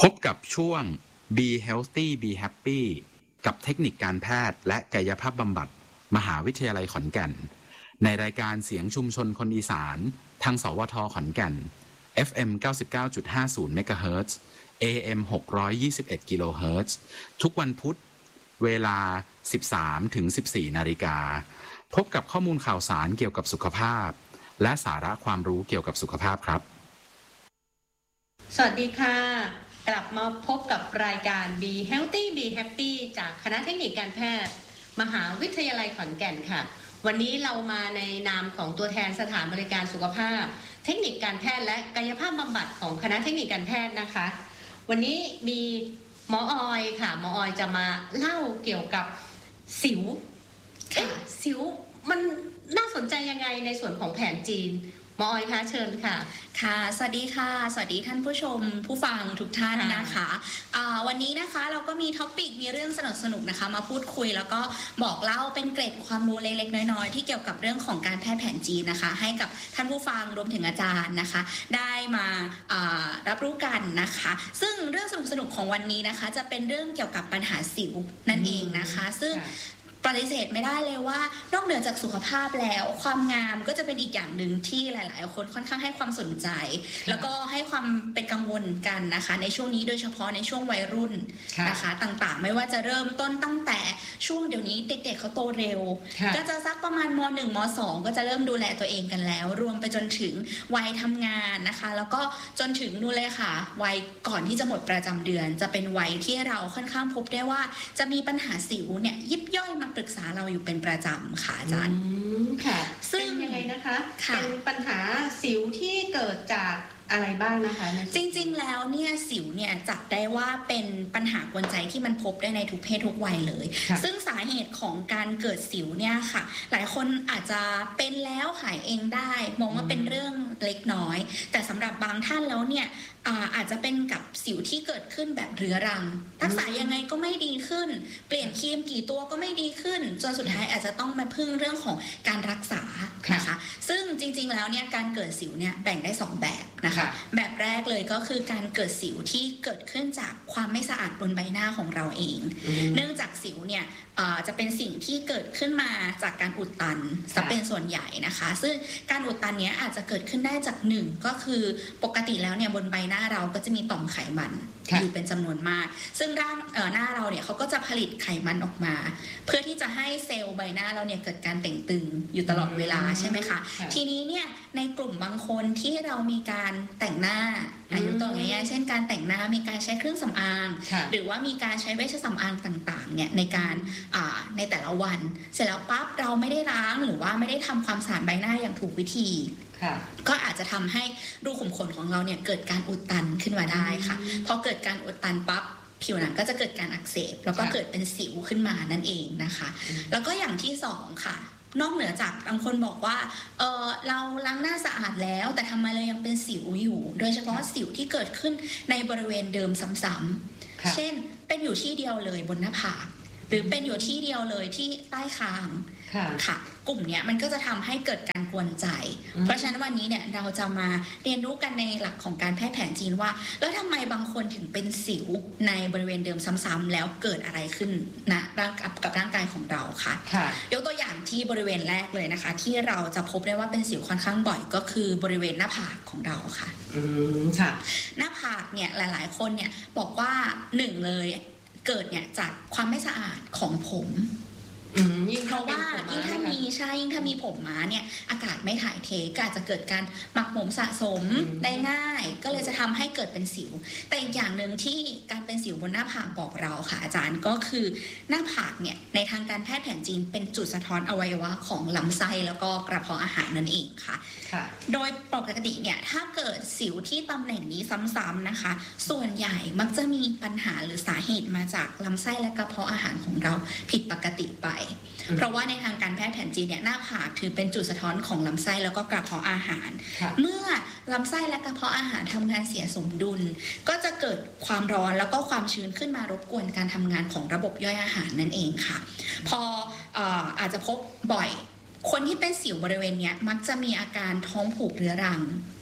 พบกับช่วง Be Healthy Be Happy กับเทคนิคการแพทย์และกายภาพบำบัดมหาวิทยาลัยขอนแก่นในรายการเสียงชุมชนคนอีสานทางสวทขอนแก่น FM 99.50 MHz AM 621 kHz ทุกวันพุธเวลา 13-14 นาฬิกาพบกับข้อมูลข่าวสารเกี่ยวกับสุขภาพและสาระความรู้เกี่ยวกับสุขภาพครับสวัสดีค่ะกลับมาพบกับรายการ Be Healthy Be Happy จากคณะเทคนิคการแพทย์มหาวิทยาลัยขอนแก่นค่ะวันนี้เรามาในนามของตัวแทนสถานบริการสุขภาพเทคนิคการแพทย์และกายภาพบำบัดของคณะเทคนิคการแพทย์นะคะวันนี้มีหมอออยค่ะหมอออยจะมาเล่าเกี่ยวกับสิวสิวมันน่าสนใจยังไงในส่วนของแผนจีนหมอออยคะเชิญค่ะค่ะสวัสดีค่ะสวัสดีท่านผู้ชมผู้ฟังทุกท่านนะคะวันนี้นะคะเราก็มีท็อปิกมีเรื่องสนุกๆนะคะมาพูดคุยแล้วก็บอกเล่าเป็นเกร็ดความรู้เล็กๆน้อยๆที่เกี่ยวกับเรื่องของการแพทย์แผนจีนนะคะให้กับท่านผู้ฟังรวมถึงอาจารย์นะคะได้มารับรู้กันนะคะซึ่งเรื่องสนุกๆของวันนี้นะคะจะเป็นเรื่องเกี่ยวกับปัญหาสิวนั่นเองนะคะซึ่งปฏิเสธไม่ได้เลยว่านอกเหนือจากสุขภาพแล้วความงามก็จะเป็นอีกอย่างหนึ่งที่หลายๆคนค่อนข้างให้ความสนใจแล้วก็ให้ความเป็นกังวลกันนะคะในช่วงนี้โดยเฉพาะในช่วงวัยรุ่นนะคะต่างๆไม่ว่าจะเริ่มต้นตั้งแต่ช่วงเดี๋ยวนี้เด็กๆเขาโตเร็วก็จะสักประมาณม.1 ม.2 ก็จะเริ่มดูแลตัวเองกันแล้วรวมไปจนถึงวัยทำงานนะคะแล้วก็จนถึงนู่นเลยค่ะวัยก่อนที่จะหมดประจำเดือนจะเป็นวัยที่เราค่อนข้างพบได้ว่าจะมีปัญหาสิวเนี่ยยิบย่อยมาปรึกษาเราอยู่เป็นประจำค่ะอาจารย์ค่ะซึ่งยังไงนะคะเป็นปัญหาสิวที่เกิดจากอะไรบ้างนะคะจริงๆแล้วเนี่ยสิวเนี่ยจัดได้ว่าเป็นปัญหากวนใจที่มันพบได้ในทุกเพศทุกวัยเลยซึ่งสาเหตุของการเกิดสิวเนี่ยค่ะหลายคนอาจจะเป็นแล้วหายเองได้มองว่าเป็นเรื่องเล็กน้อยแต่สำหรับบางท่านแล้วเนี่ยอาจจะเป็นกับสิวที่เกิดขึ้นแบบเรื้อรังรักษายังไงก็ไม่ดีขึ้นเปลี่ยนครีมกี่ตัวก็ไม่ดีขึ้นจนสุดท้ายอาจจะต้องมาพึ่งเรื่องของการรักษานะคะซึ่งจริงๆแล้วเนี่ยการเกิดสิวเนี่ยแบ่งได้2แบบนะคะแบบแรกเลยก็คือการเกิดสิวที่เกิดขึ้นจากความไม่สะอาดบนใบหน้าของเราเองเนื่องจากสิวเนี่ยจะเป็นสิ่งที่เกิดขึ้นมาจากการอุดตันจะเป็นส่วนใหญ่นะคะซึ่งการอุดตันเนี้ยอาจจะเกิดขึ้นได้จาก1ก็คือปกติแล้วเนี่ยบนใบหน้าเราก็จะมีต่อมไขมันอยู่เป็นจำนวนมากซึ่งหน้าเราเนี่ยเขาก็จะผลิตไขมันออกมาเพื่อที่จะให้เซลล์ใบหน้าเราเนี่ยเกิดการเต่งตึงอยู่ตลอดเวลาใช่ไหมคะทีนี้เนี่ยในกลุ่มบางคนที่เรามีการแต่งหน้ายกตัวอย่างง่ายๆเช่นการแต่งหน้ามีการใช้เครื่องสำอางหรือว่ามีการใช้เวชสำอางต่างๆเนี่ยในการในแต่ละวันเสร็จแล้วปั๊บเราไม่ได้ล้างหรือว่าไม่ได้ทำความสะอาดใบหน้าอย่างถูกวิธีก็อาจจะทำให้รูขุมขนของเราเนี่ยเกิดการอุดตันขึ้นมาได้ค่ะพอเกิดการอุดตันปั๊บผิวหนังก็จะเกิดการอักเสบแล้วก็เกิดเป็นสิวขึ้นมานั่นเองนะคะแล้วก็อย่างที่2ค่ะนอกเหนือจากบางคนบอกว่าเราล้างหน้าสะอาดแล้วแต่ทำไมเรายังเป็นสิวอยู่โดยเฉพาะสิวที่เกิดขึ้นในบริเวณเดิมซ้ำๆเช่นเป็นอยู่ที่เดียวเลยบนหน้าผากหรือเป็นอยู่ที่เดียวเลยที่ใต้คางค่ะกลุ่มนี้มันก็จะทำให้เกิดการกวนใจเพราะฉะนั้นวันนี้เนี่ยเราจะมาเรียนรู้กันในหลักของการแพทย์แผนจีนว่าแล้วทำไมบางคนถึงเป็นสิวในบริเวณเดิมซ้ำๆแล้วเกิดอะไรขึ้นนะกับร่างกายของเราค่ะยกตัวอย่างที่บริเวณแรกเลยนะคะที่เราจะพบได้ว่าเป็นสิวค่อนข้างบ่อยก็คือบริเวณหน้าผากของเราค่ะหน้าผากเนี่ยหลายๆคนเนี่ยบอกว่า1เลยเกิดเนี่ยจากความไม่สะอาดของผมเพราะว่ายิ่งถ้ามีผมม้าเนี่ยอากาศไม่ถ่ายเทก็อาจจะเกิดการหมักหมมสะสมได้ง่ายก็เลยจะทำให้เกิดเป็นสิวแต่อีกอย่างหนึ่งที่การเป็นสิวบนหน้าผากบอกเราค่ะอาจารย์ก็คือหน้าผากเนี่ยในทางการแพทย์แผนจีนเป็นจุดสะท้อนอวัยวะของลำไส้แล้วก็กระเพาะอาหารนั่นเองค่ะโดยปกติเนี่ยถ้าเกิดสิวที่ตำแหน่งนี้ซ้ำๆนะคะส่วนใหญ่มักจะมีปัญหาหรือสาเหตุมาจากลำไส้และกระเพาะอาหารของเราผิดปกติไปเพราะว่าในทางการแพทย์แผนจีนเนี่ยหน้าผากถือเป็นจุดสะท้อนของลำไส้แล้วก็กระเพาะอาหารเมื่อลำไส้และกระเพาะอาหารทำงานเสียสมดุลก็จะเกิดความร้อนแล้วก็ความชื้นขึ้นมารบกวนการทำงานของระบบย่อยอาหารนั่นเองค่ะพออาจจะพบบ่อยคนที่เป็นสิวบริเวณนี้มักจะมีอาการท้องผูกเรื้อรัง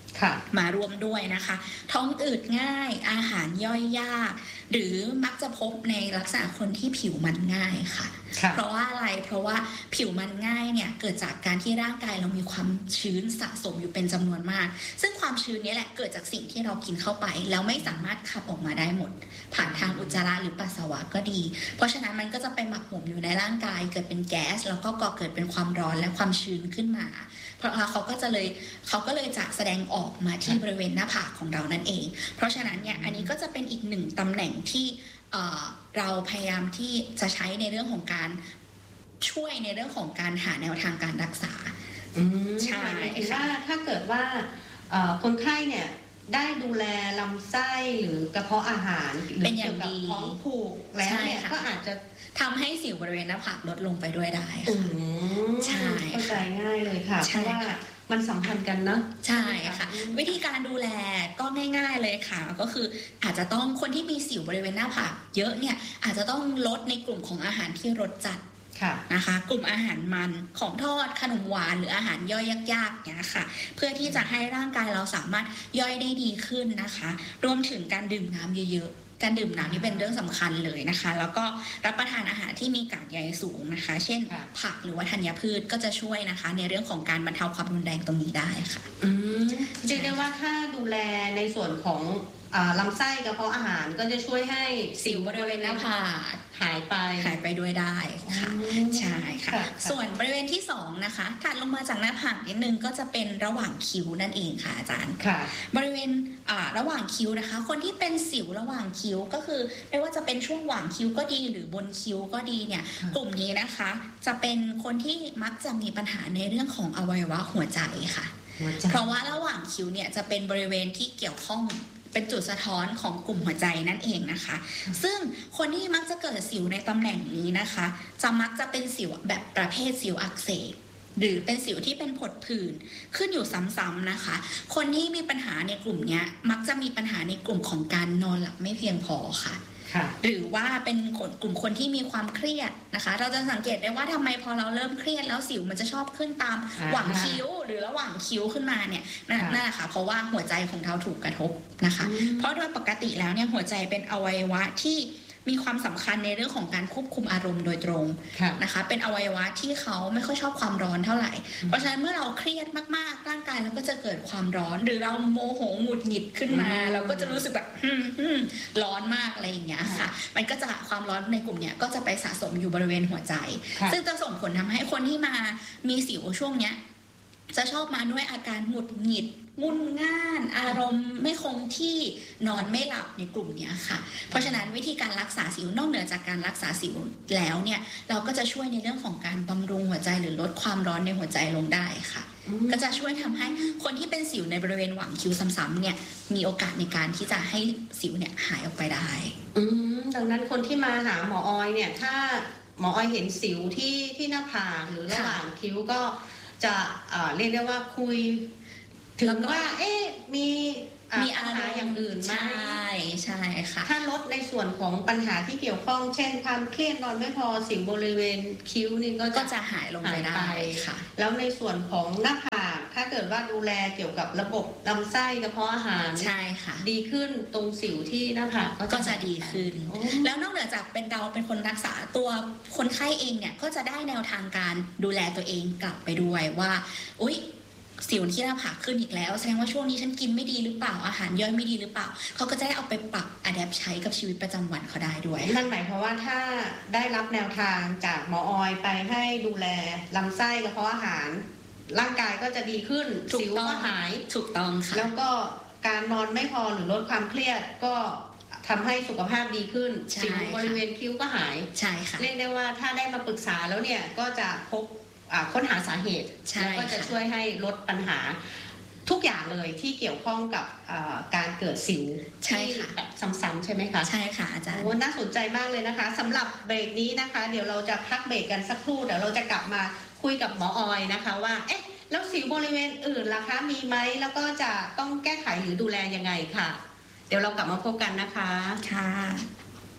มาร่วมด้วยนะคะ ท้องอืดง่ายอาหารย่อยยากหรือมักจะพบในลักษณะคนที่ผิวมันง่ายค่ะเพราะว่าอะไรเพราะว่าผิวมันง่ายเนี่ยเกิดจากการที่ร่างกายเรามีความชื้นสะสมอยู่เป็นจำนวนมากซึ่งความชื้นนี้แหละเกิดจากสิ่งที่เรากินเข้าไปแล้วไม่สามารถขับออกมาได้หมดผ่านทางอุจจาระหรือปัสสาวะก็ดีเพราะฉะนั้นมันก็จะไปหมักหมมอยู่ในร่างกายเกิดเป็นแก๊สแล้วก็ก่อเกิดเป็นความร้อนและความชื้นขึ้นมาเพราะเขาก็เลยจะแสดงออกมาที่บริเวณหน้าผากของเรานั่นเองเพราะฉะนั้นเนี่ยอันนี้ก็จะเป็นอีกหนึ่งตำแหน่งที่เราพยายามที่จะใช้ในเรื่องของการช่วยในเรื่องของการหาแนวทางการรักษาใช่ค่ะถ้าเกิดว่าคนไข้เนี่ยได้ดูแลลำไส้หรือกระเพาะอาหารเป็นอย่างดีท้องผูกแล้วเนี่ยก็อาจจะทำให้สิวบริเวณหน้าผากลดลงไปด้วยได้ใช่เข้าใจง่ายเลยค่ะเพราะว่ามันสัมพันธ์กันเนาะใช่ค่ะวิธีการดูแลก็ง่ายๆเลยค่ะก็คืออาจจะต้องคนที่มีสิวบริเวณหน้าผากเยอะเนี่ยอาจจะต้องลดในกลุ่มของอาหารที่รสจัดนะคะกลุ่มอาหารมันของทอดขนมหวานหรืออาหารย่อยยากๆเนี่ยค่ะเพื่อที่จะให้ร่างกายเราสามารถย่อยได้ดีขึ้นนะคะรวมถึงการดื่มน้ำเยอะๆการดื่มน้ำนี่เป็นเรื่องสำคัญเลยนะคะแล้วก็รับประทานอาหารที่มีกากใยสูงนะคะเช่นผักหรือว่าธัญพืชก็จะช่วยนะคะในเรื่องของการบรรเทาความรุนแรงตรงนี้ได้ค่ะเรียกได้ว่าถ้าดูแลในส่วนของลำไส้กระเพาะอาหารก็จะช่วยให้สิวบริเวณหน้าผากหายไปด้วยได้ค่ะใช่ค่ะส่วนบริเวณที่2นะคะถัดลงมาจากหน้าผากนิดนึงก็จะเป็นระหว่างคิ้วนั่นเองค่ะอาจารย์บริเวณระหว่างคิ้วนะคะคนที่เป็นสิวระหว่างคิ้วก็คือไม่ว่าจะเป็นช่วงหว่างคิ้วก็ดีหรือบนคิ้วก็ดีเนี่ยกลุ่มนี้นะคะจะเป็นคนที่มักจะมีปัญหาในเรื่องของอวัยวะหัวใจค่ะเพราะว่าระหว่างคิ้วเนี่ยจะเป็นบริเวณที่เกี่ยวข้องเป็นจุดสะท้อนของกลุ่มหัวใจนั่นเองนะคะซึ่งคนที่มักจะเกิดสิวในตำแหน่งนี้นะคะจะมักจะเป็นสิวแบบประเภทสิวอักเสบหรือเป็นสิวที่เป็นผดผื่นขึ้นอยู่ซ้ำๆนะคะคนที่มีปัญหาในกลุ่มนี้มักจะมีปัญหาในกลุ่มของการนอนหลับไม่เพียงพอค่ะหรือว่าเป็นกลุ่มคนที่มีความเครียดนะคะเราจะสังเกตได้ว่าทำไมพอเราเริ่มเครียดแล้วสิวมันจะชอบขึ้นตามหว่างคิ้วหรือระหว่างคิ้วขึ้นมาเนี่ยนั่นแหละค่ะเพราะว่าหัวใจของเราถูกกระทบนะคะเพราะโดยปกติแล้วเนี่ยหัวใจเป็นอวัยวะที่มีความสำคัญในเรื่องของการควบคุมอารมณ์โดยตรงนะคะเป็นอวัยวะที่เขาไม่ค่อยชอบความร้อนเท่าไหร่เพราะฉะนั้นเมื่อเราเครียดมากๆร่างกายเราก็จะเกิดความร้อนหรือเราโมโหหงุดหงิดขึ้นมาเราก็จะรู้สึกแบบร้อนมากอะไรอย่างเงี้ยค่ะมันก็จะความร้อนในกลุ่มเนี้ยก็จะไปสะสมอยู่บริเวณหัวใจซึ่งจะส่งผลทำให้คนที่มามีสิวช่วงเนี้ยจะชอบมาด้วยอาการหงุดหงิดงุนง่านอารมณ์ไม่คงที่นอนไม่หลับในกลุ่มนี้ค่ะเพราะฉะนั้นวิธีการรักษาสิวนอกเหนือจากการรักษาสิวแล้วเนี่ยเราก็จะช่วยในเรื่องของการบำรุงหัวใจหรือลดความร้อนในหัวใจลงได้ค่ะก็จะช่วยทำให้คนที่เป็นสิวในบริเวณหว่างคิ้วซ้ำๆเนี่ยมีโอกาสในการที่จะให้สิวเนี่ยหายออกไปได้ดังนั้นคนที่มาหาหมอออยเนี่ยถ้าหมอออยเห็นสิวที่หน้าผากหรือระหว่างคิ้วก็จะเรียกได้ว่าคุยถึงว่ามีปัญหาอย่างอื่นไหมใช่ค่ะถ้าลดในส่วนของปัญหาที่เกี่ยวข้องเช่นความเครียดนอนไม่พอสิวบริเวณคิ้วนี่ก็จะหายลงไปได้ค่ะแล้วในส่วนของหน้าผากถ้าเกิดว่าดูแลเกี่ยวกับระบบลำไส้กระเพาะอาหารใช่ค่ะดีขึ้นตรงสิวที่หน้าผากก็จะดีขึ้นแล้วนอกเหนือจากเป็นเราเป็นคนรักษาตัวคนไข้เองเนี่ยก็จะได้แนวทางการดูแลตัวเองกลับไปด้วยว่าอุ๊ยสิวที่หน้าผากขึ้นอีกแล้วแสดงว่าช่วงนี้ฉันกินไม่ดีหรือเปล่าอาหารย่อยไม่ดีหรือเปล่าเขาก็จะได้เอาไปปรับอะแดปใช้กับชีวิตประจำวันเขาได้ด้วยนั่นหมายความว่าถ้าได้รับแนวทางจากหมอออยไปให้ดูแลลำไส้กระเพาะอาหารร่างกายก็จะดีขึ้นสิวก็หายถูกต้องค่ะแล้วก็การนอนไม่พอหรือลดความเครียดก็ทำให้สุขภาพดีขึ้นสิวบริเวณคิ้วก็หายใช่ค่ะเรียกได้ว่าถ้าได้มาปรึกษาแล้วเนี่ยก็จะพบค้นหาสาเหตุแล้วก็จะช่วยให้ลดปัญหาทุกอย่างเลยที่เกี่ยวข้องกับการเกิดสิวที่แบบซ้ำๆใช่ไหมคะใช่ค่ะอาจารย์น่าสนใจมากเลยนะคะสำหรับเบรกนี้นะคะเดี๋ยวเราจะพักเบรกกันสักครู่เดี๋ยวเราจะกลับมาคุยกับหมอออยนะคะว่าแล้วสิวบริเวณอื่นล่ะคะมีไหมแล้วก็จะต้องแก้ไขหรือดูแลยังไงค่ะเดี๋ยวเรากลับมาพบกันนะคะค่ะ